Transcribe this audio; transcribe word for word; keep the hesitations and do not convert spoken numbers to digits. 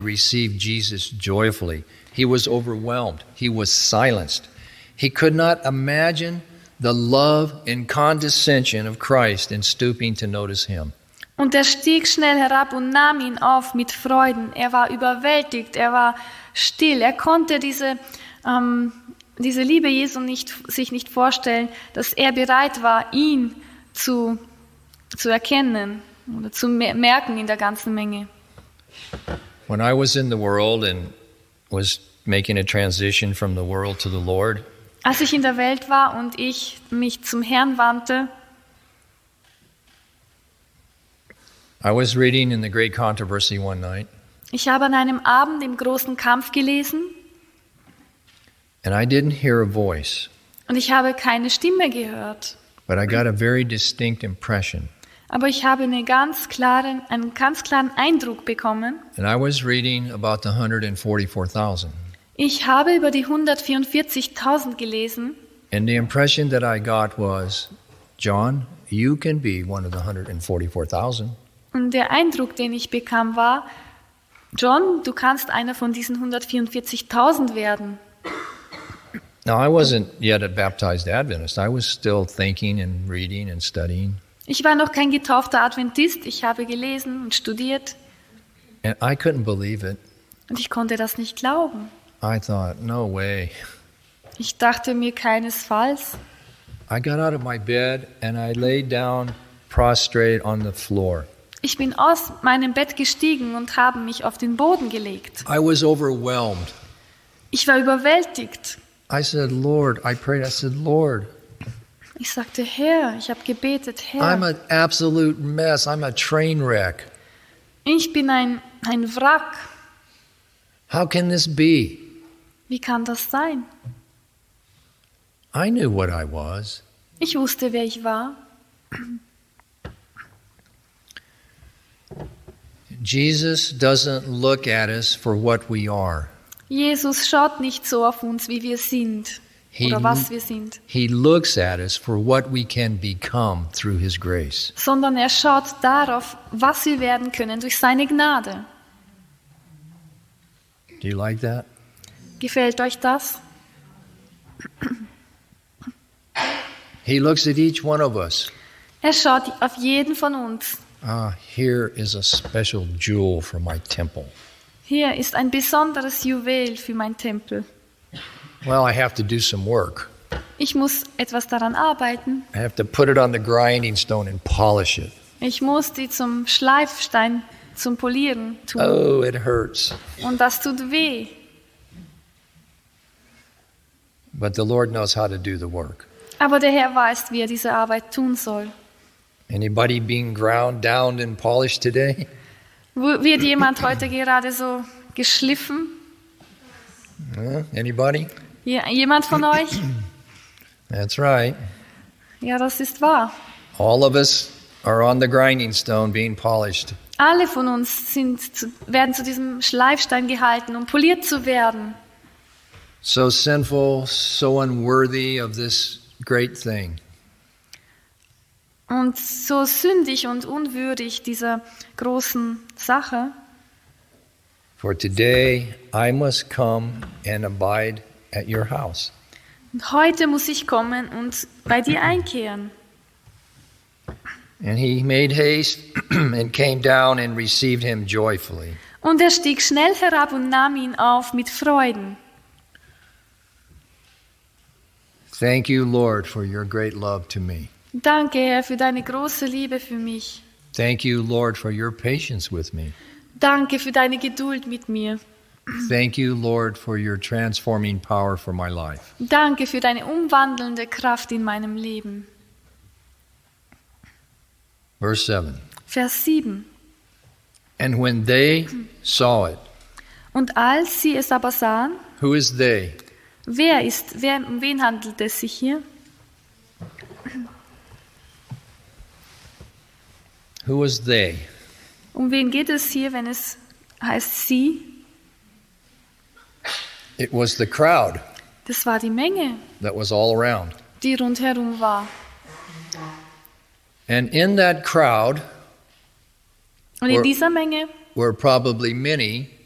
received Jesus joyfully. He was overwhelmed. He was silenced. He could not imagine the love and condescension of Christ in stooping to notice him. Und er stieg schnell herab und nahm ihn auf mit Freuden. Er war überwältigt, er war still. Er konnte diese, ähm, diese Liebe Jesu nicht, sich nicht vorstellen, dass er bereit war, ihn zu, zu erkennen oder zu merken in der ganzen Menge. When I was in the world and was making a transition from the world to the Lord, als ich in der Welt war und ich mich zum Herrn wandte, I was reading in the Great Controversy one night. Ich habe an einem Abend im großen Kampf gelesen. And I didn't hear a voice. Und ich habe keine Stimme gehört. But I got a very distinct impression. Aber ich habe eine ganz klaren, einen ganz klaren Eindruck bekommen. And I was reading about the one hundred forty-four thousand. Ich habe über die hundertvierundvierzigtausend gelesen. And the impression that I got was, John, you can be one of the one hundred forty-four thousand. Und der Eindruck, den ich bekam, war, John, du kannst einer von diesen hundertvierundvierzigtausend werden. Now, I wasn't yet a baptized Adventist. I was still thinking and reading and studying. Ich war noch kein getaufter Adventist. Ich habe gelesen und studiert. And I couldn't believe it. Und ich konnte das nicht glauben. I thought, no way. Ich dachte mir keinesfalls. I got out of my bed and I laid down prostrate on the floor. Ich bin aus meinem Bett gestiegen und habe mich auf den Boden gelegt. I was overwhelmed. Ich war überwältigt. I said, Lord, I prayed, I said, Lord. Ich sagte, Herr, ich habe gebetet, Herr. I'm an absolute mess. I'm a train wreck. Ich bin ein, ein Wrack. How can this be? Wie kann das sein? I knew what I was. Ich wusste, wer ich war. Jesus doesn't look at us for what we are. Jesus schaut nicht so auf uns, wie wir sind He, oder was wir sind, he looks at us for what we can become through His grace. sondern er schaut darauf, was wir werden können durch seine Gnade. Do you like that? Gefällt euch das? He looks at each one of us. Er schaut auf jeden von uns. Ah, here is a special jewel for my temple. Hier ist ein besonderes Juwel für mein Tempel. Well, I have to do some work. Ich muss etwas daran arbeiten. I have to put it on the grinding stone and polish it. Ich muss die zum Schleifstein, zum Polieren tun. Oh, it hurts. Und das tut weh. But the Lord knows how to do the work. Aber der Herr weiß, wie er diese Arbeit tun soll. Anybody being ground down and polished today? Wird jemand heute gerade so geschliffen? Huh? Anybody? Ja, jemand von euch? That's right. Ja, das ist wahr. All of us are on the grinding stone being polished. Alle von uns sind zu, werden zu diesem Schleifstein gehalten, um poliert zu werden. So sinful, so unworthy of this great thing. Und so sündig und unwürdig dieser großen Sache. For today I must come and abide at your house. Und heute muss ich kommen und bei dir einkehren. And he made haste and came down and received him joyfully. Und er stieg schnell herab und nahm ihn auf mit Freuden. Thank you, Lord, for your great love to me. Danke, Herr, für deine große Liebe für mich. Thank you, Lord, for your patience with me. Danke für deine Geduld mit mir. Thank you, Lord, for your transforming power for my life. Danke für deine umwandelnde Kraft in meinem Leben. Verse seven. Vers sieben. And when they saw it, Und als sie es aber sahen, who is they? wer ist, wer, um wen handelt es sich hier? Who was they? Um wen geht es hier, wenn es heißt sie? It was the crowd Das war die Menge, that was all around. die rundherum war. And in that crowd Und in Or- dieser Menge were probably many